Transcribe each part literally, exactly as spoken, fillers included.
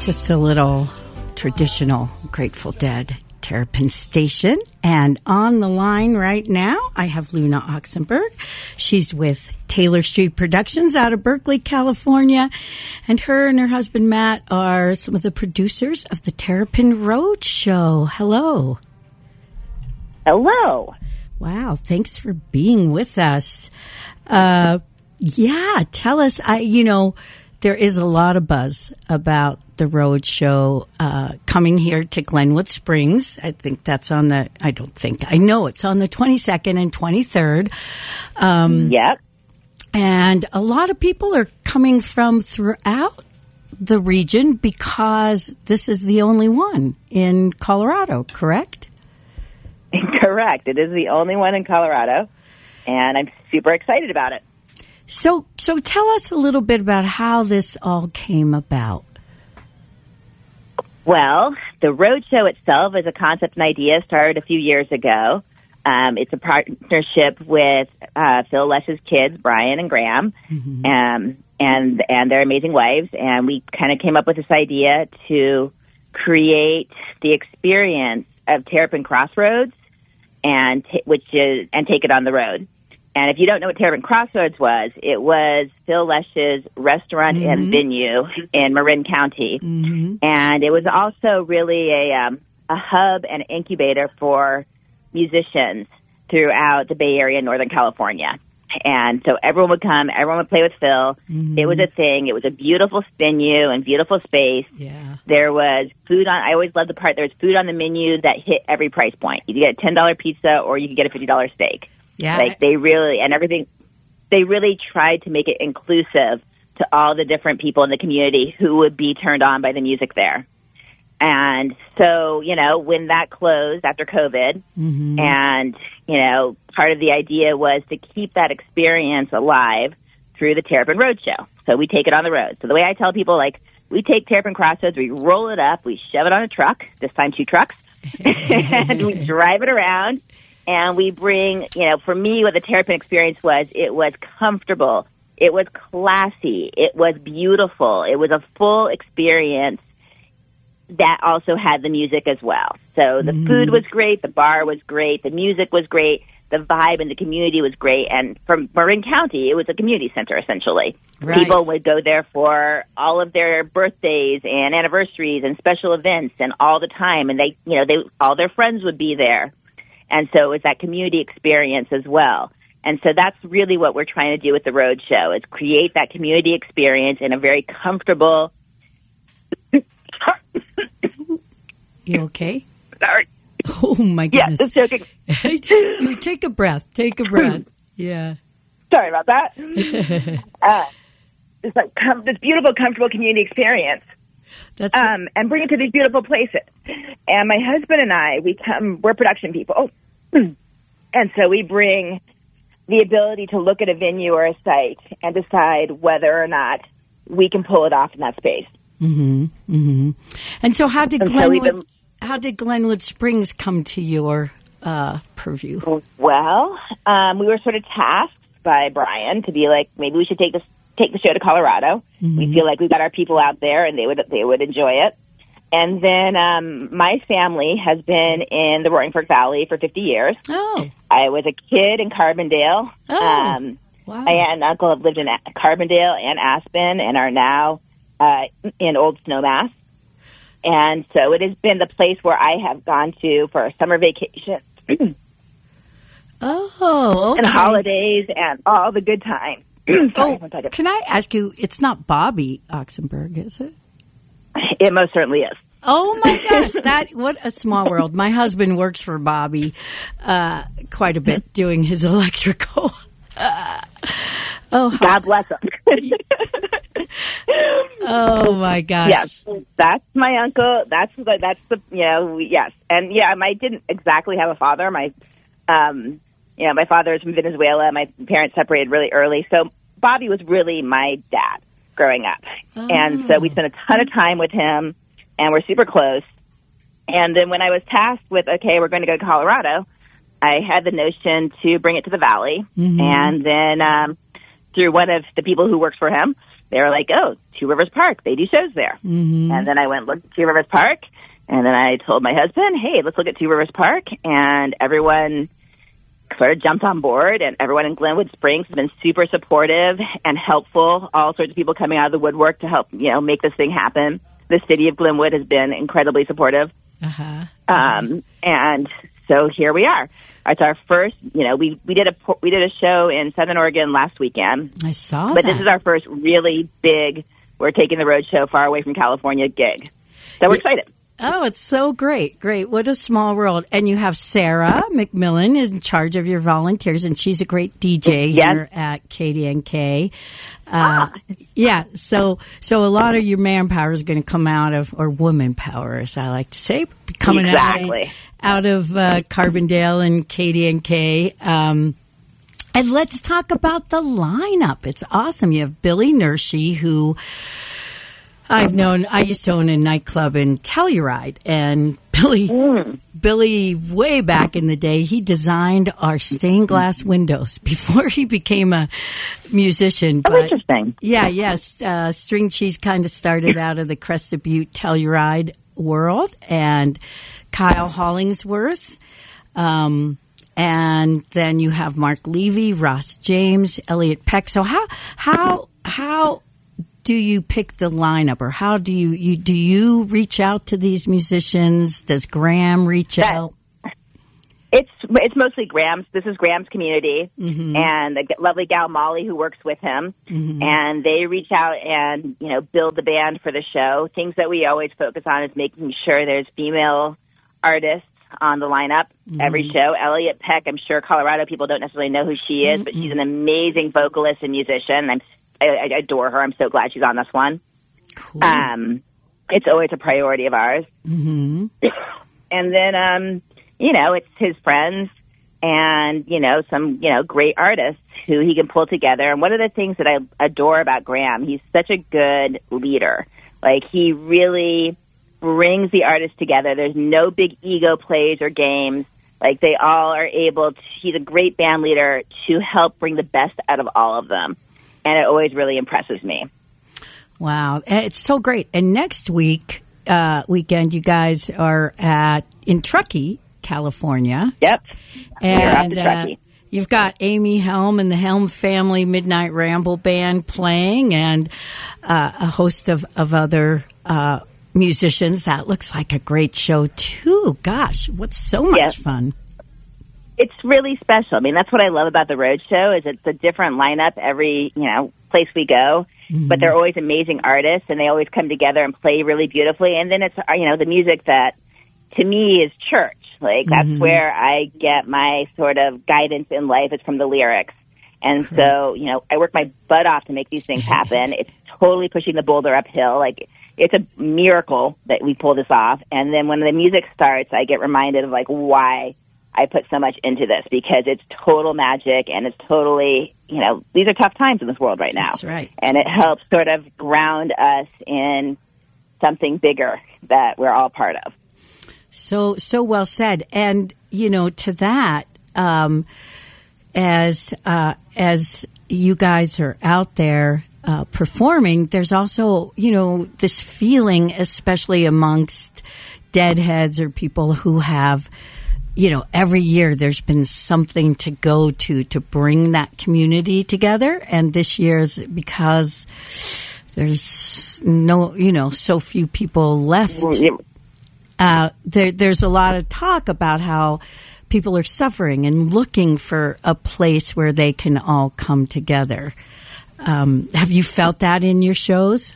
Just a little traditional Grateful Dead Terrapin Station. And on the line right now, I have Luna Oxenberg. She's with Taylor Street Productions out of Berkeley, California. And her and her husband, Matt, are some of the producers of the Terrapin Road Show. Hello. Hello. Wow. Thanks for being with us. Uh, yeah. Tell us, I, you know, there is a lot of buzz about the road show uh, coming here to Glenwood Springs. I think that's on the, I don't think, I know it's on the twenty-second and twenty-third. Um, yep. And a lot of people are coming from throughout the region because this is the only one in Colorado, correct? Correct. It is the only one in Colorado, and I'm super excited about it. So, so tell us a little bit about how this all came about. Well, the roadshow itself as a concept and idea started a few years ago. Um, it's a partnership with uh, Phil Lesh's kids, Brian and Graham, mm-hmm. um, and and their amazing wives. And we kind of came up with this idea to create the experience of Terrapin Crossroads, and t- which is and take it on the road. And if you don't know what Terrapin Crossroads was, it was Phil Lesh's restaurant mm-hmm. and venue in Marin County. Mm-hmm. And it was also really a, um, a hub and incubator for musicians throughout the Bay Area and Northern California. And so everyone would come, everyone would play with Phil. Mm-hmm. It was a thing. It was a beautiful venue and beautiful space. Yeah. There was food on, I always loved the part, there was food on the menu that hit every price point. You could get a ten dollars pizza or you could get a fifty dollars steak. Yeah. Like they really, and everything, they really tried to make it inclusive to all the different people in the community who would be turned on by the music there. And so, you know, when that closed after COVID, mm-hmm. and, you know, part of the idea was to keep that experience alive through the Terrapin Road Show. So we take it on the road. So the way I tell people, like, we take Terrapin Crossroads, we roll it up, we shove it on a truck, this time two trucks, and we drive it around. And we bring, you know, for me, what the Terrapin experience was, it was comfortable, it was classy, it was beautiful, it was a full experience that also had the music as well. So the mm. food was great, the bar was great, the music was great, the vibe in the community was great. And from Marin County, it was a community center, essentially. Right. People would go there for all of their birthdays and anniversaries and special events and all the time. And they, you know, they all their friends would be there. And so it's that community experience as well. And so that's really what we're trying to do with the road show, is create that community experience in a very comfortable... You okay? Sorry. Oh, my goodness. Yeah, just joking. You take a breath. Take a breath. Yeah. Sorry about that. uh, it's like com- this beautiful, comfortable community experience. That's um, and bring it to these beautiful places. And my husband and I, we come, we're production people. And so we bring the ability to look at a venue or a site and decide whether or not we can pull it off in that space. Mm-hmm. Mm-hmm. And so how did and Glenwood, so been, how did Glenwood Springs come to your uh, purview? Well, um, we were sort of tasked by Brian to be like, maybe we should take this take the show to Colorado. Mm-hmm. We feel like we've got our people out there and they would they would enjoy it. And then um, my family has been in the Roaring Fork Valley for fifty years. Oh. I was a kid in Carbondale. Oh, um, wow. My aunt and uncle have lived in Carbondale and Aspen and are now uh, in Old Snowmass. And so it has been the place where I have gone to for summer vacation. Oh, okay. And holidays and all the good times. Oh, can I ask you, it's not Bobby Oxenberg, is it? It most certainly is. Oh, my gosh. That what a small world. My husband works for Bobby uh, quite a bit doing his electrical. Uh, oh, how... God bless him. Oh, my gosh. Yes, that's my uncle. That's the, that's the, you know, we, yes. And, yeah, I didn't exactly have a father. My, um, you know, my father is from Venezuela. My parents separated really early. So Bobby was really my dad growing up. Oh. And so we spent a ton of time with him, and we're super close. And then when I was tasked with, okay, we're going to go to Colorado, I had the notion to bring it to the Valley. Mm-hmm. And then um, through one of the people who works for him, they were like, oh, Two Rivers Park, they do shows there. Mm-hmm. And then I went looked at Two Rivers Park, and then I told my husband, hey, let's look at Two Rivers Park, and everyone sort of jumped on board, and everyone in Glenwood Springs has been super supportive and helpful. All sorts of people coming out of the woodwork to help, you know, make this thing happen. The city of Glenwood has been incredibly supportive. Uh-huh. Um, and so here we are. It's our first, you know, we, we did a we did a show in Southern Oregon last weekend. I saw but that. This is our first really big, we're taking the road show far away from California gig. So we're excited. Oh, it's so great. Great. What a small world. And you have Sarah McMillan in charge of your volunteers, and she's a great D J yes. here at K D N K. Uh, ah. Yeah. So, so a lot of your manpower is going to come out of, or woman power, as I like to say, coming exactly. out, out of uh, Carbondale and K D N K. Um, and let's talk about the lineup. It's awesome. You have Billy Nershi, who I've known, I used to own a nightclub in Telluride, and Billy, mm. Billy, way back in the day, he designed our stained glass windows before he became a musician. Oh, but, interesting. Yeah, yes. Uh, String Cheese kind of started out of the Crested Butte Telluride world, and Kyle Hollingsworth. Um, and then you have Mark Levy, Ross James, Elliot Peck. So how, how, how, do you pick the lineup, or how do you, you do you reach out to these musicians? Does Graham reach that, out? It's it's mostly Graham's. This is Graham's community, mm-hmm. and the lovely gal Molly who works with him, mm-hmm. and they reach out and you know build the band for the show. Things that we always focus on is making sure there's female artists on the lineup mm-hmm. every show. Elliot Peck, I'm sure Colorado people don't necessarily know who she is, mm-hmm. but she's an amazing vocalist and musician. I'm I, I adore her. I'm so glad she's on this one. Cool. Um, it's always a priority of ours. Mm-hmm. And then, um, you know, it's his friends and, you know, some, you know, great artists who he can pull together. And one of the things that I adore about Graham, he's such a good leader. Like, he really brings the artists together. There's no big ego plays or games. Like, they all are able to, he's a great band leader to help bring the best out of all of them. And it always really impresses me. Wow. It's so great. And next week, uh, weekend, you guys are at in Truckee, California. Yep. And We're off to Truckee. Uh, you've got Amy Helm and the Helm Family Midnight Ramble Band playing, and uh, a host of, of other uh, musicians. That looks like a great show, too. Gosh, what's so much yes. fun. It's really special. I mean, that's what I love about the road show is it's a different lineup every, you know, place we go. Mm-hmm. But they're always amazing artists, and they always come together and play really beautifully. And then it's, you know, the music that, to me, is church. Like, that's mm-hmm. where I get my sort of guidance in life is from the lyrics. And Correct. So, you know, I work my butt off to make these things happen. It's totally pushing the boulder uphill. Like, it's a miracle that we pull this off. And then when the music starts, I get reminded of, like, why I put so much into this, because it's total magic and it's totally, you know, these are tough times in this world right now. That's right. And it helps sort of ground us in something bigger that we're all part of. So, so well said. And, you know, to that, um, as, uh, as you guys are out there, uh, performing, there's also, you know, this feeling, especially amongst deadheads or people who have, you know, every year there's been something to go to to bring that community together. And this year's because there's no, you know, so few people left. Uh, there, there's a lot of talk about how people are suffering and looking for a place where they can all come together. Um, have you felt that in your shows?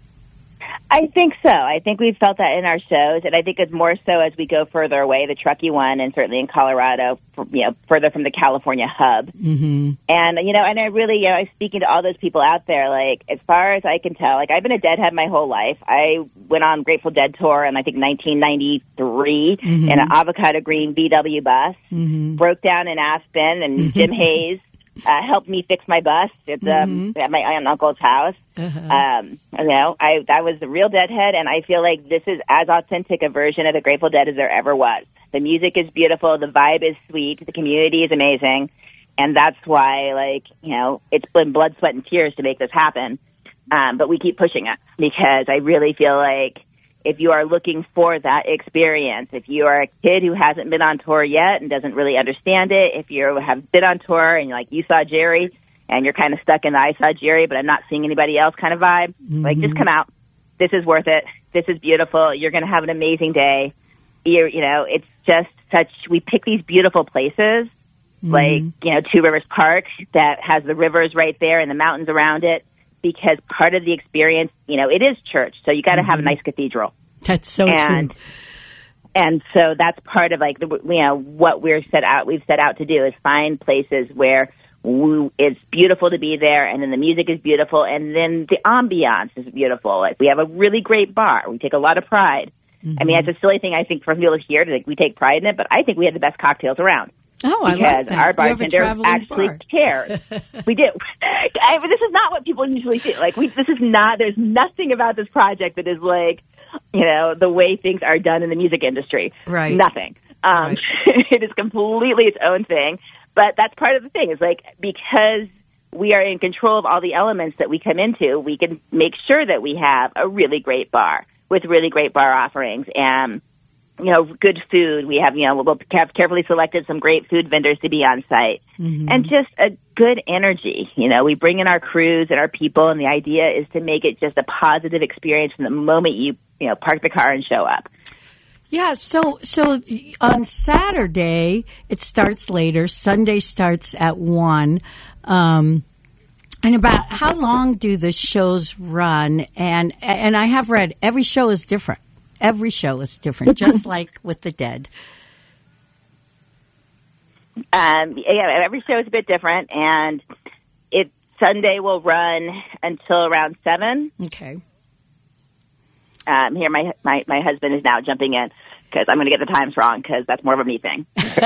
I think so. I think we've felt that in our shows, and I think it's more so as we go further away, the Truckee one, and certainly in Colorado, you know, further from the California hub. Mm-hmm. And, you know, and I really, you know, I'm speaking to all those people out there, like, as far as I can tell, like, I've been a Deadhead my whole life. I went on Grateful Dead tour in, I think, nineteen ninety-three mm-hmm. in an avocado green V W bus, mm-hmm. broke down in Aspen, and Jim Hayes Uh, helped me fix my bus at, the, um, mm-hmm. at my aunt and uncle's house. Uh-huh. Um, you know, I that was the real Deadhead, and I feel like this is as authentic a version of the Grateful Dead as there ever was. The music is beautiful, the vibe is sweet, the community is amazing, and that's why, like, you know, it's been blood, sweat, and tears to make this happen. Um, but we keep pushing it because I really feel like if you are looking for that experience, if you are a kid who hasn't been on tour yet and doesn't really understand it, if you have been on tour and you're like, you saw Jerry and you're kind of stuck in the I saw Jerry, but I'm not seeing anybody else kind of vibe, mm-hmm. like, just come out. This is worth it. This is beautiful. You're going to have an amazing day. You're, you know, it's just such, we pick these beautiful places, mm-hmm. like, you know, Two Rivers Park that has the rivers right there and the mountains around it. Because part of the experience, you know, it is church, so you got to mm-hmm. have a nice cathedral. That's so and, true. And so that's part of like the, you know, what we're set out. We've set out to do is find places where we, it's beautiful to be there, and then the music is beautiful, and then the ambiance is beautiful. Like we have a really great bar. We take a lot of pride. Mm-hmm. I mean, it's a silly thing I think for people here to like we take pride in it, but I think we have the best cocktails around. Oh, I because like that. Our bartender actually bar. cares. We do. I mean, this is not what people usually do. Like, we, this is not. There's nothing about this project that is like, you know, the way things are done in the music industry. Right. Nothing. Um, right. It is completely its own thing. But that's part of the thing. Is like because we are in control of all the elements that we come into, we can make sure that we have a really great bar with really great bar offerings and. You know, good food. We have, you know, we'll have carefully selected some great food vendors to be on site. Mm-hmm. And just a good energy. You know, we bring in our crews and our people, and the idea is to make it just a positive experience from the moment you, you know, park the car and show up. Yeah, so so on Saturday, it starts later. Sunday starts at one. Um, and about how long do the shows run? And And I have read every show is different. Every show is different, just like with the Dead. Um, yeah, every show is a bit different, and it Sunday will run until around seven. Okay. Um, here, my, my my husband is now jumping in because I'm going to get the times wrong because that's more of a me thing.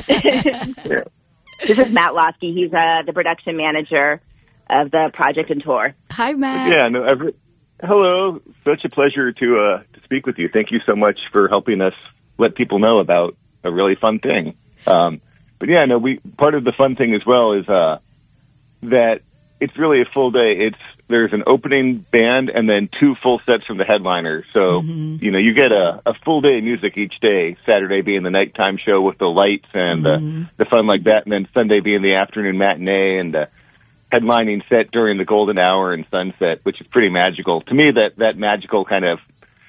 This is Matt Losky. He's uh, the production manager of the project and tour. Hi, Matt. Yeah, no, every, hello. Such a pleasure to uh, to speak with you. Thank you so much for helping us let people know about a really fun thing. Um, but yeah, no, we part of the fun thing as well is uh, that it's really a full day. It's there's an opening band and then two full sets from the headliner. So mm-hmm. you know you get a, a full day of music each day. Saturday being the nighttime show with the lights and mm-hmm. uh, the fun like that, and then Sunday being the afternoon matinee and. Uh, headlining set during the golden hour and sunset, which is pretty magical. To me, that, that magical kind of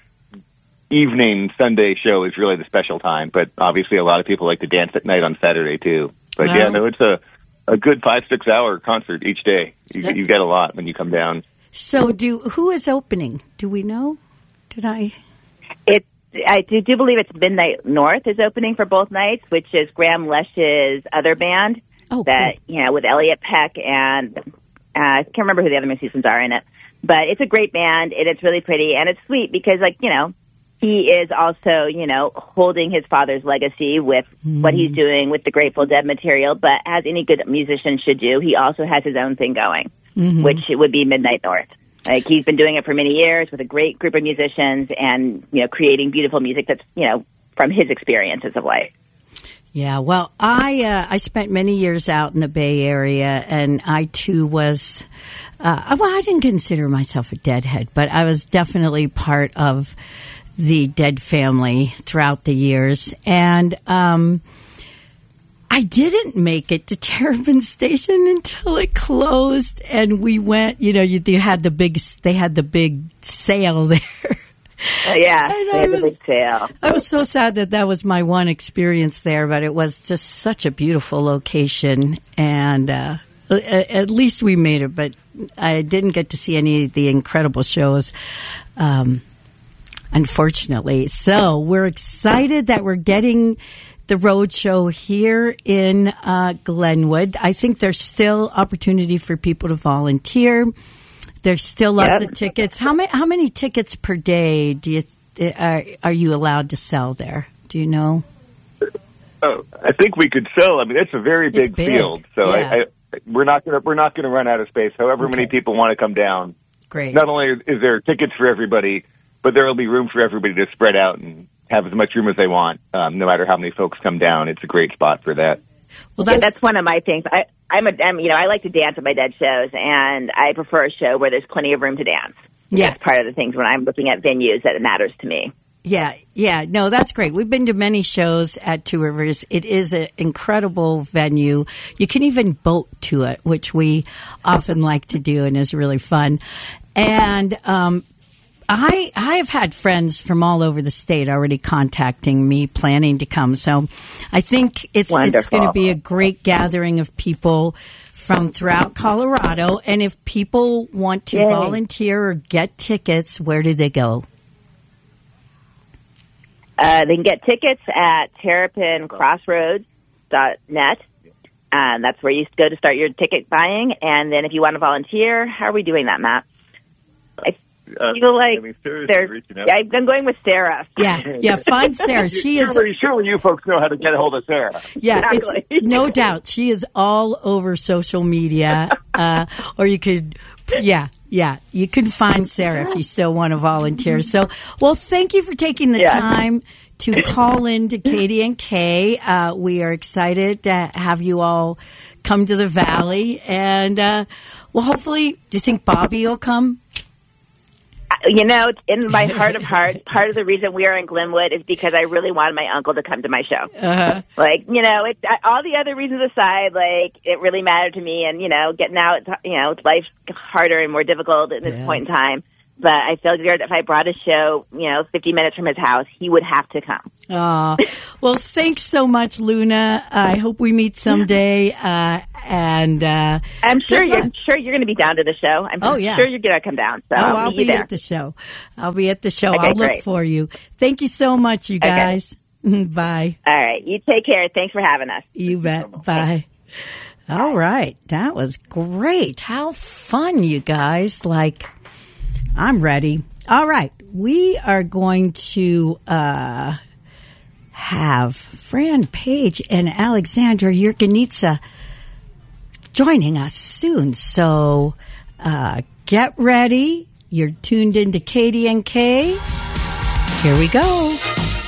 evening Sunday show is really the special time, but obviously a lot of people like to dance at night on Saturday too. But wow. yeah, no, it's a, a good five, six hour concert each day. You, you get a lot when you come down. So do, who is opening? Do we know? Did I? It, I do, do believe it's Midnight North is opening for both nights, which is Graham Lesch's other band. Oh, that, cool. you know, with Elliot Peck and uh, I can't remember who the other musicians are in it. But it's a great band, and it's really pretty, and it's sweet because, like, you know, he is also, you know, holding his father's legacy with mm. what he's doing with the Grateful Dead material. But as any good musician should do, he also has his own thing going, mm-hmm. which it would be Midnight North. Like, he's been doing it for many years with a great group of musicians and, you know, creating beautiful music that's, you know, from his experiences of life. Yeah, well, I uh, I spent many years out in the Bay Area, and I too was, uh, well, I didn't consider myself a Deadhead, but I was definitely part of the Dead family throughout the years. And um, I didn't make it to Terrapin Station until it closed, and we went, you know, you, you had the big, they had the big sale there. Uh, yeah, they had the big sale. I was so sad that that was my one experience there, but it was just such a beautiful location, and uh, at least we made it, but I didn't get to see any of the incredible shows, um, unfortunately. So we're excited that we're getting the road show here in uh, Glenwood. I think there's still opportunity for people to volunteer. There's still lots yep. of tickets. How many how many tickets per day do you are, are you allowed to sell there? Do you know? Oh, I think we could sell. I mean, it's a very big, big. field, so yeah. I, I, we're not going to we're not going to run out of space. However okay. many people want to come down. Great. Not only is there tickets for everybody, but there will be room for everybody to spread out and have as much room as they want. Um, no matter how many folks come down, it's a great spot for that. Well, that's, that's, yeah, that's one of my things. I, I'm a, I'm, you know, I like to dance at my dead shows, and I prefer a show where there's plenty of room to dance. Yeah. That's part of the things when I'm looking at venues that it matters to me. Yeah, yeah. No, that's great. We've been to many shows at Two Rivers. It is an incredible venue. You can even boat to it, which we often like to do and is really fun. And um, I I have had friends from all over the state already contacting me, planning to come. So I think it's it's going to be a great gathering of people from throughout Colorado. And if people want to Yay. volunteer or get tickets, where do they go? Uh, they can get tickets at terrapin crossroads dot net. Um, that's where you go to start your ticket buying. And then if you want to volunteer, how are we doing that, Matt? I Uh, feel like I mean, Sarah's there's, reaching out. yeah, I'm going with Sarah. Yeah, yeah. Find Sarah. She is. Surely, surely you folks know how to get a hold of Sarah. Yeah, Exactly. it's, no doubt. She is all over social media. Uh, or you could, yeah, yeah. You can find Sarah if you still want to volunteer. So, well, thank you for taking the Yeah. time to call in to Katie and Kay. Uh, we are excited to have you all come to the Valley. And, uh, well, hopefully, do you think Bobby will come? You know, in my heart of hearts, part of the reason we are in Glenwood is because I really wanted my uncle to come to my show. Uh-huh. Like, you know, it, all the other reasons aside, like, it really mattered to me. And, you know, getting out, you know, life's harder and more difficult at this Yeah. point in time. But I figured if I brought a show, you know, fifty minutes from his house, he would have to come. Aw. Well, thanks so much, Luna. I hope we meet someday. Uh, and uh, I'm sure good you're luck. sure you're going to be down to the show. I'm Oh, yeah. sure you're going to come down. So Oh, I'll, I'll meet you be there. at the show. I'll be at the show. Okay, I'll look great. for you. Thank you so much, you guys. Bye. All right. You take care. Thanks for having us. You bet. Bye. All right. That was great. How fun, you guys. Like, I'm ready. All right. We are going to uh, have Fran Page and Alexandra Yurganitsa joining us soon. So uh, get ready. You're tuned into Katie and Kay. Here we go.